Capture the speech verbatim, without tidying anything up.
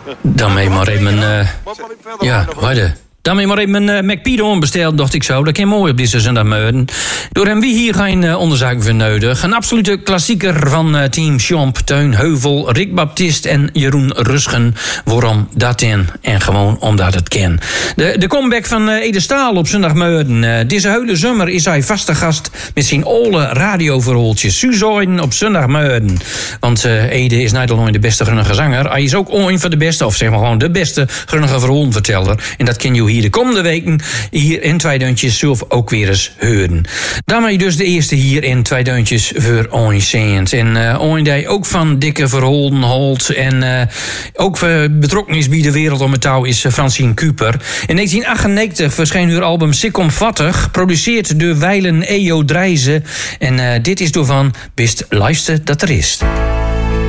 Daarmee maar even... Uh, ja, wacht. Daarmee maar even mijn uh, McPido besteld, dacht ik zo. Dat kan mooi op deze zondagmorgen. Door hem wie hier geen uh, onderzoek voor nodig. Een absolute klassieker van uh, Team Champ, Teun Heuvel, Rick Baptist en Jeroen Rusgen. Waarom dat in? En gewoon omdat het kan. De, de comeback van uh, Ede Staal op zondagmorgen. Uh, deze hele zomer is hij vaste gast met zijn oude radioverhooltjes. Suzoiden op zondagmorgen. Want uh, Ede is niet alleen de beste grunnige zanger. Hij is ook een van de beste, of zeg maar gewoon de beste grunnige verhaalverteller. En dat ken je hier de komende weken hier in Twee Deuntjes zelf ook weer eens horen. Daarmee dus de eerste hier in Twee Deuntjes voor ons. En uh, die ook van dikke verholden holt en uh, ook uh, betrokken is bij de wereld om het touw is uh, Francine Kuper. In negentien achtennegentig verscheen haar album Sikkomvattig, produceerd door Weilen E O Drijzen. En uh, dit is door van Bist Luister dat er is.